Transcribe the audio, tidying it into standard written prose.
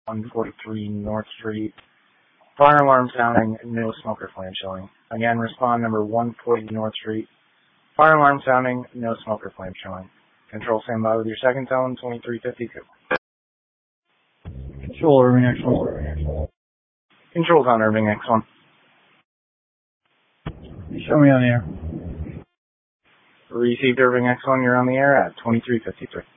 143 North Street. Fire alarm sounding, no smoker flame showing. Again, respond number 140 North Street. Fire alarm sounding, no smoker flame showing. Control, stand by with your second tone, 2352. Control, Irving X1. Control's on Irving X1. Show me on the air. Received Irving X1, you're on the air at 2353.